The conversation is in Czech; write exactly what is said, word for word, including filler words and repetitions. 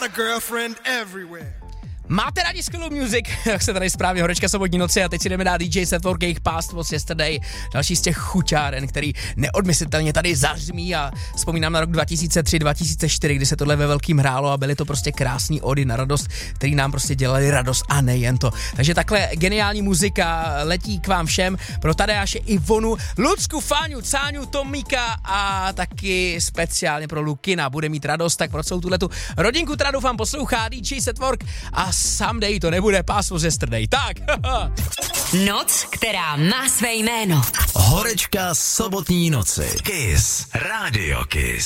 got a girlfriend everywhere. Máte rádi Skillu Music, jak se tady správně Horečka sobotní noci a teď si jdeme dát D J Setwork, jejich Past Was Yesterday, další z těch chuťáren, který neodmyslitelně tady zařmí a vzpomínám na rok dva tisíce tři dva tisíce čtyři, kdy se tohle ve velkým hrálo a byly to prostě krásný ody na radost, který nám prostě dělali radost a nejen to. Takže takhle geniální muzika letí k vám všem, pro Tadeáše, Ivonu, Lucku, Fáňu, Cáňu, Tomíka a taky speciálně pro Lukina bude mít radost, tak pro celou tuhletu rodinku teda doufám poslouchá D J Setwork a someday to nebude Past Was Yesterday. Tak. Noc, která má své jméno. Horečka sobotní noci. Kiss. Radio Kiss.